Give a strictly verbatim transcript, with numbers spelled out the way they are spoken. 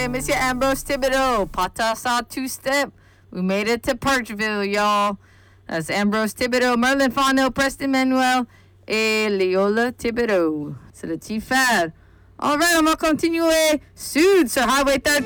Hey, Monsieur Ambrose Thibodeau, Patasa two-step. We made it to Parchville, y'all. That's Ambrose Thibodeau, Merlin Fano, Preston Manuel, et Leola Thibodeau. C'est le petit frère. All right, on va continuer sud sur Highway thirteen.